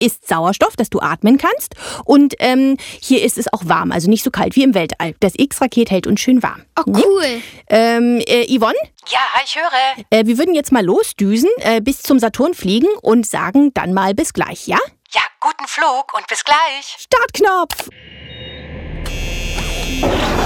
ist Sauerstoff, dass du atmen kannst. Und hier ist es auch warm, also nicht so kalt wie im Weltall. Das X-Raket hält uns schön warm. Oh, cool. Yvonne? Ja, ich höre. Wir würden jetzt mal losdüsen, bis zum Saturn fliegen und sagen dann mal bis gleich, ja? Ja, guten Flug und bis gleich. Startknopf!